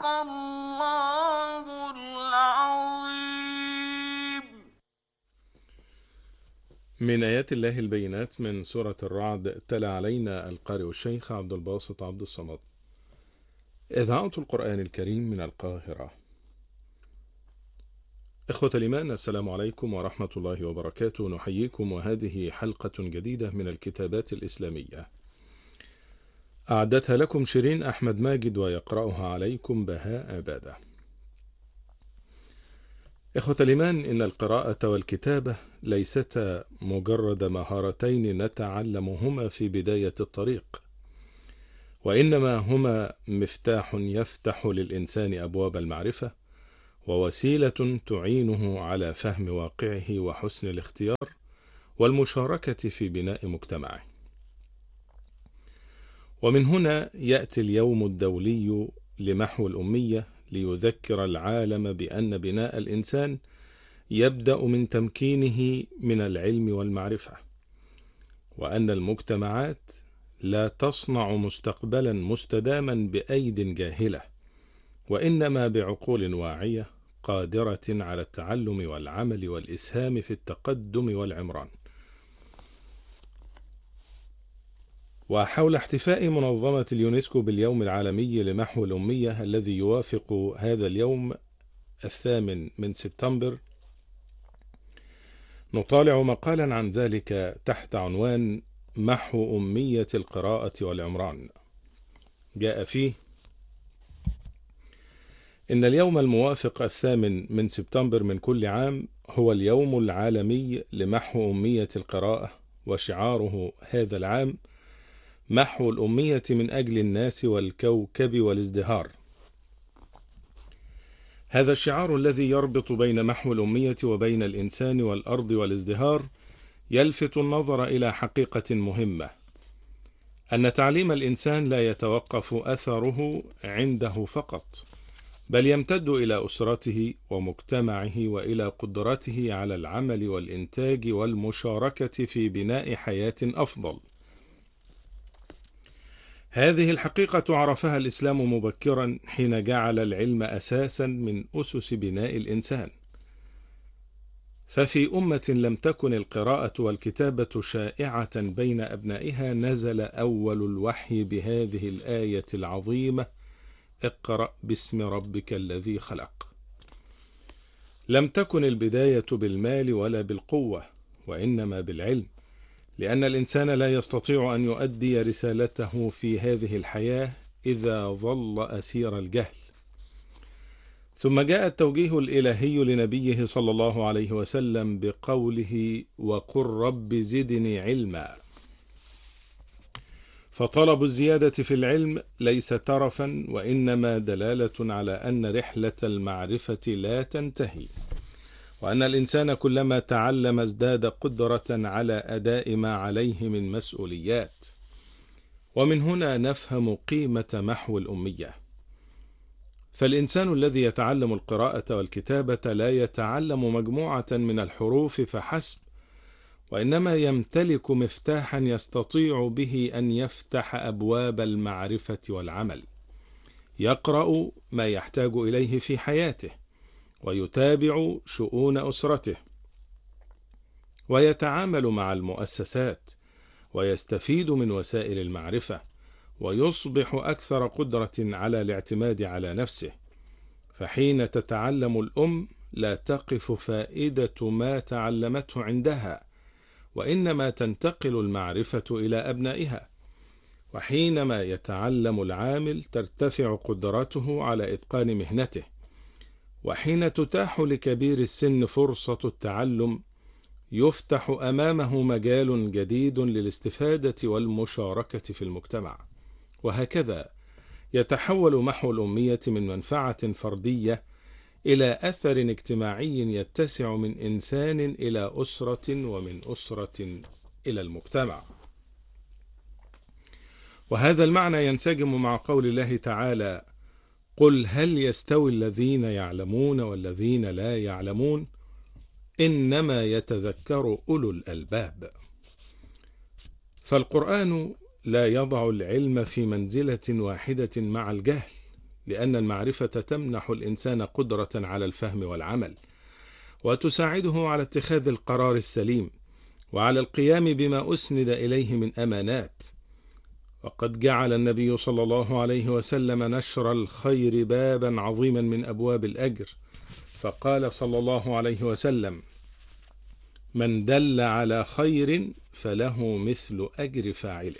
الله العظيم. من آيات الله البينات من سورة الرعد. تلا علينا القارئ الشيخ عبد الباسط عبد الصمد. إذاعة القرآن الكريم من القاهرة. إخوة الإيمان، السلام عليكم ورحمة الله وبركاته. نحييكم وهذه حلقة جديدة من الكتابات الإسلامية أعدتها لكم شيرين أحمد ماجد، ويقرأها عليكم بهاء عبادة. إخوة الإيمان، إن القراءة والكتابة ليستا مجرد مهارتين نتعلمهما في بداية الطريق، وإنما هما مفتاح يفتح للإنسان أبواب المعرفة، ووسيلة تعينه على فهم واقعه وحسن الاختيار والمشاركة في بناء مجتمعه. ومن هنا يأتي اليوم الدولي لمحو الأمية، ليذكر العالم بأن بناء الإنسان يبدأ من تمكينه من العلم والمعرفة، وأن المجتمعات لا تصنع مستقبلا مستداما بأيد جاهلة، وإنما بعقول واعية قادرة على التعلم والعمل والإسهام في التقدم والعمران. وحول احتفاء منظمة اليونسكو باليوم العالمي لمحو الأمية الذي يوافق هذا اليوم 8 سبتمبر، نطالع مقالا عن ذلك تحت عنوان محو أمية القراءة والعمران. جاء فيه: إن اليوم الموافق 8 سبتمبر من كل عام هو اليوم العالمي لمحو أمية القراءة، وشعاره هذا العام محو الأمية من أجل الناس والكوكب والازدهار. هذا الشعار الذي يربط بين محو الأمية وبين الإنسان والأرض والازدهار يلفت النظر إلى حقيقة مهمة، أن تعليم الإنسان لا يتوقف أثره عنده فقط، بل يمتد إلى أسرته ومجتمعه وإلى قدرته على العمل والإنتاج والمشاركة في بناء حياة أفضل. هذه الحقيقة عرفها الإسلام مبكرا حين جعل العلم أساسا من أسس بناء الإنسان. ففي أمة لم تكن القراءة والكتابة شائعة بين أبنائها نزل أول الوحي بهذه الآية العظيمة: اقرأ باسم ربك الذي خلق. لم تكن البداية بالمال ولا بالقوة، وإنما بالعلم، لأن الإنسان لا يستطيع أن يؤدي رسالته في هذه الحياة إذا ظل أسير الجهل. ثم جاء التوجيه الإلهي لنبيه صلى الله عليه وسلم بقوله: وقل رب زدني علما. فطلب الزيادة في العلم ليس ترفا، وإنما دلالة على أن رحلة المعرفة لا تنتهي، وأن الإنسان كلما تعلم ازداد قدرة على أداء ما عليه من مسؤوليات. ومن هنا نفهم قيمة محو الأمية. فالإنسان الذي يتعلم القراءة والكتابة لا يتعلم مجموعة من الحروف فحسب، وإنما يمتلك مفتاحا يستطيع به أن يفتح أبواب المعرفة والعمل. يقرأ ما يحتاج إليه في حياته، ويتابع شؤون أسرته، ويتعامل مع المؤسسات، ويستفيد من وسائل المعرفة، ويصبح أكثر قدرة على الاعتماد على نفسه. فحين تتعلم الأم لا تقف فائدة ما تعلمته عندها، وإنما تنتقل المعرفة إلى أبنائها. وحينما يتعلم العامل ترتفع قدرته على إتقان مهنته. وحين تتاح لكبير السن فرصة التعلم يفتح أمامه مجال جديد للاستفادة والمشاركة في المجتمع. وهكذا يتحول محو الأمية من منفعة فردية إلى أثر اجتماعي يتسع من إنسان إلى أسرة، ومن أسرة إلى المجتمع. وهذا المعنى ينسجم مع قول الله تعالى: قل هل يستوي الذين يعلمون والذين لا يعلمون إنما يتذكر أولو الألباب. فالقرآن لا يضع العلم في منزلة واحدة مع الجهل، لأن المعرفة تمنح الإنسان قدرة على الفهم والعمل، وتساعده على اتخاذ القرار السليم وعلى القيام بما أسند إليه من أمانات. وقد جعل النبي صلى الله عليه وسلم نشر الخير بابا عظيما من أبواب الأجر، فقال صلى الله عليه وسلم: من دل على خير فله مثل أجر فاعله.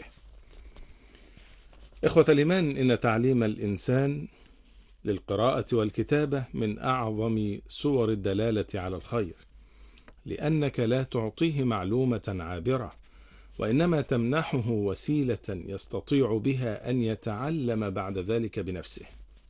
إخوة الإيمان، إن تعليم الإنسان للقراءة والكتابة من أعظم صور الدلالة على الخير، لأنك لا تعطيه معلومة عابرة، وإنما تمنحه وسيلة يستطيع بها أن يتعلم بعد ذلك بنفسه.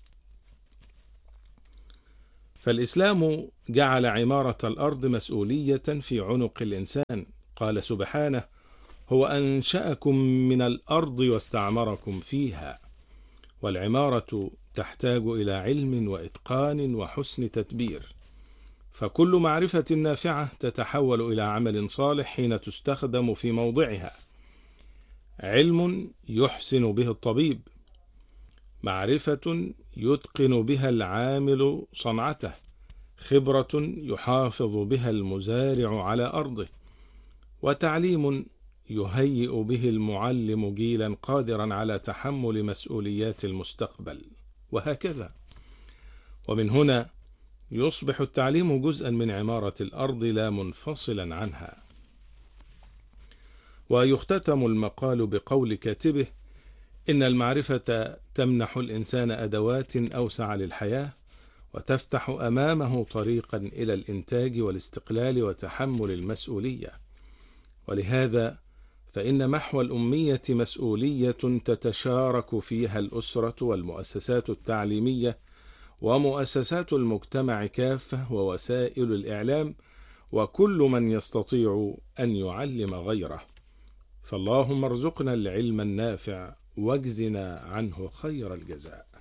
فالإسلام جعل عمارة الأرض مسؤولية في عنق الإنسان. قال سبحانه: هو أنشأكم من الأرض واستعمركم فيها. والعمارة تحتاج إلى علم وإتقان وحسن تدبير، فكل معرفة نافعة تتحول إلى عمل صالح حين تستخدم في موضعها. علم يحسن به الطبيب، معرفة يتقن بها العامل صنعته، خبرة يحافظ بها المزارع على أرضه، وتعليم يهيئ به المعلم جيلا قادرا على تحمل مسؤوليات المستقبل، وهكذا. ومن هنا يصبح التعليم جزءا من عمارة الأرض لا منفصلا عنها. ويختتم المقال بقول كاتبه: إن المعرفة تمنح الإنسان أدوات أوسع للحياة، وتفتح أمامه طريقا إلى الإنتاج والاستقلال وتحمل المسؤولية. ولهذا فإن محو الأمية مسؤولية تتشارك فيها الأسرة والمؤسسات التعليمية ومؤسسات المجتمع كافة ووسائل الإعلام وكل من يستطيع أن يعلم غيره. فاللهم ارزقنا العلم النافع واجزنا عنه خير الجزاء.